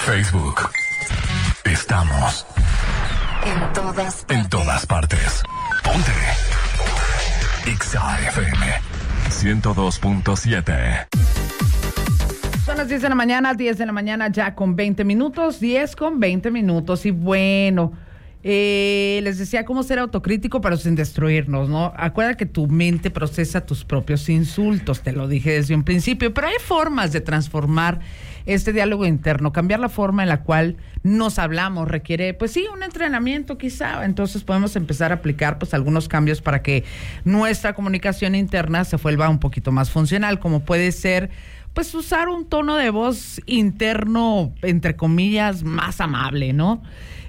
Facebook. Estamos en todas partes. Ponte Exa FM 102.7. Son las 10 de la mañana, ya con 20 minutos, 10 con 20 minutos. Y bueno, les decía cómo ser autocrítico, pero sin destruirnos, ¿no? Acuérdate que tu mente procesa tus propios insultos, te lo dije desde un principio, pero hay formas de transformar este diálogo interno. Cambiar la forma en la cual nos hablamos requiere, pues sí, un entrenamiento quizá. Entonces podemos empezar a aplicar pues algunos cambios para que nuestra comunicación interna se vuelva un poquito más funcional, como puede ser pues usar un tono de voz interno, entre comillas, más amable, ¿no?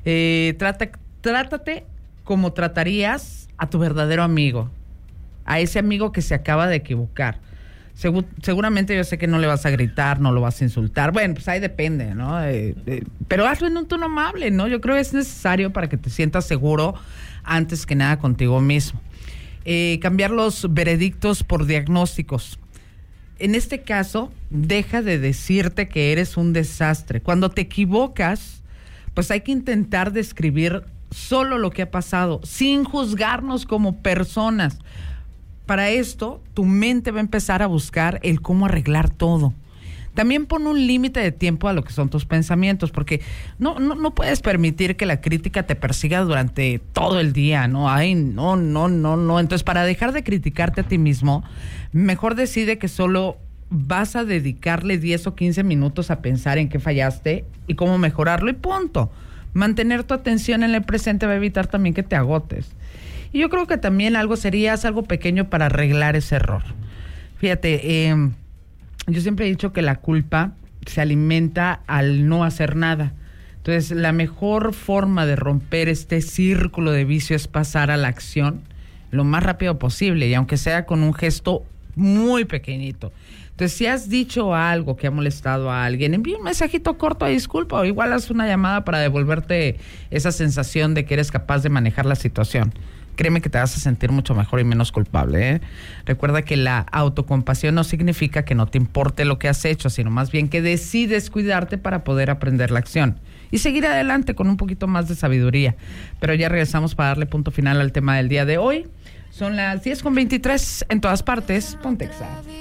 Trátate como tratarías a tu verdadero amigo, a ese amigo que se acaba de equivocar. Seguramente yo sé que no le vas a gritar, no lo vas a insultar. Bueno, pues ahí depende, ¿no? Pero hazlo en un tono amable, ¿no? Yo creo que es necesario para que te sientas seguro antes que nada contigo mismo. Cambiar los veredictos por diagnósticos. En este caso, deja de decirte que eres un desastre. Cuando te equivocas, pues hay que intentar describir solo lo que ha pasado, sin juzgarnos como personas. Para esto, tu mente va a empezar a buscar el cómo arreglar todo. También pon un límite de tiempo a lo que son tus pensamientos, porque no puedes permitir que la crítica te persiga durante todo el día, ¿no? Ay, no. Entonces, para dejar de criticarte a ti mismo, mejor decide que solo vas a dedicarle 10 o 15 minutos a pensar en qué fallaste y cómo mejorarlo y punto. Mantener tu atención en el presente va a evitar también que te agotes. Y yo creo que también algo pequeño para arreglar ese error. Fíjate, yo siempre he dicho que la culpa se alimenta al no hacer nada. Entonces, la mejor forma de romper este círculo de vicio es pasar a la acción lo más rápido posible, y aunque sea con un gesto muy pequeñito. Entonces, si has dicho algo que ha molestado a alguien, envía un mensajito corto de disculpa, o igual haz una llamada para devolverte esa sensación de que eres capaz de manejar la situación. Créeme que te vas a sentir mucho mejor y menos culpable, ¿eh? Recuerda que la autocompasión no significa que no te importe lo que has hecho, sino más bien que decides cuidarte para poder aprender la acción y seguir adelante con un poquito más de sabiduría. Pero ya regresamos para darle punto final al tema del día de hoy. Son las 10:23 en todas partes. Ponte Exa.